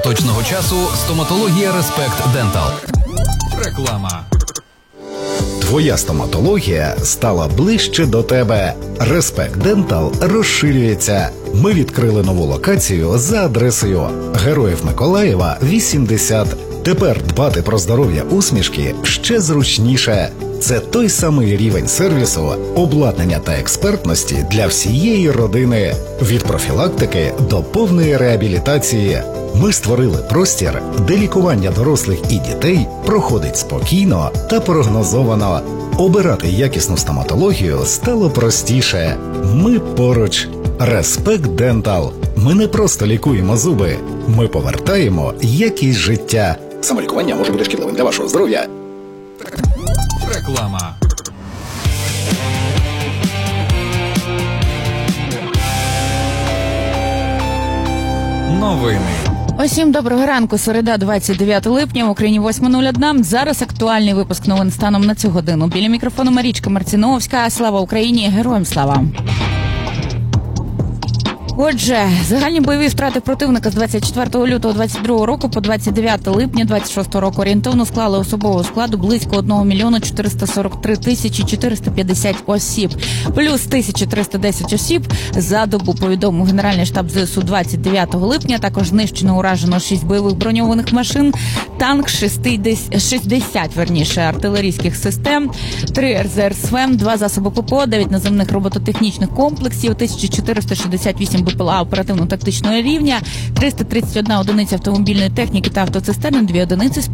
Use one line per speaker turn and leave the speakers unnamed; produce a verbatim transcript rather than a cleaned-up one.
точного часу стоматологія Респект Дентал. Реклама.
Твоя стоматологія стала ближче до тебе. Респект Дентал розширюється. Ми відкрили нову локацію за адресою Героїв Миколаєва, вісімдесят. Тепер дбати про здоров'я усмішки ще зручніше. Це той самий рівень сервісу, обладнання та експертності для всієї родини. Від профілактики до повної реабілітації. Ми створили простір, де лікування дорослих і дітей проходить спокійно та прогнозовано. Обирати якісну стоматологію стало простіше. Ми поруч. Респект Дентал. Ми не просто лікуємо зуби. Ми повертаємо якість життя. Самолікування може бути шкідливим для вашого здоров'я.
Реклама. Новини.
Усім доброго ранку. Середа, двадцять дев'яте липня, в Україні восьма нуль одна. Зараз актуальний випуск новин станом на цю годину. Біля мікрофону Марічка Марціновська. Слава Україні! Героям слава! Отже, загальні бойові втрати противника з двадцять четвертого лютого двадцять другого року по двадцять дев'яте липня двадцять шостого року орієнтовно склали особового складу близько один мільйон чотириста сорок три тисячі чотириста п'ятдесят осіб. Плюс тисяча триста десять осіб за добу, повідомив Генеральний штаб ЗСУ двадцять дев'ятого липня. Також знищено, уражено шість бойових броньованих машин, танк, шістдесят, верніше, артилерійських систем, три ер зе ер ес-ФЕМ, два засоби ППО, дев'ять наземних робототехнічних комплексів, тисяча чотириста шістдесят вісім бе пе ел а оперативно-тактичного рівня, триста тридцять одна одиниця автомобільної техніки та автоцистерни, дві одиниці